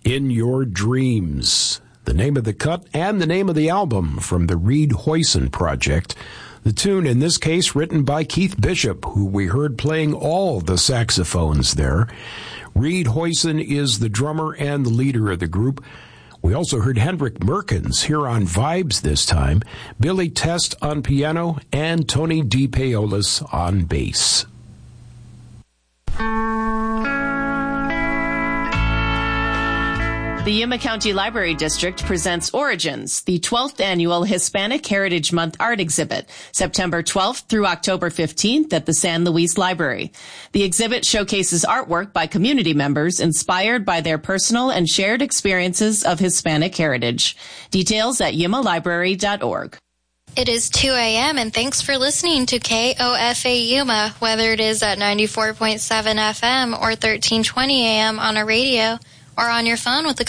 In Your Dreams, the name of the cut and the name of the album from the Reed Hoyson Project. The tune, in this case, written by Keith Bishop, who we heard playing all the saxophones there. Reed Hoyson is the drummer and the leader of the group. We also heard Hendrik Merkens here on Vibes this time, Billy Test on piano, and Tony DePaolis on bass. The Yuma County Library District presents Origins, the 12th annual Hispanic Heritage Month art exhibit, September 12th through October 15th at the San Luis Library. The exhibit showcases artwork by community members inspired by their personal and shared experiences of Hispanic heritage. Details at yumalibrary.org. It is 2 a.m. and thanks for listening to KOFA Yuma, whether it is at 94.7 FM or 1320 a.m. on a radio or on your phone with the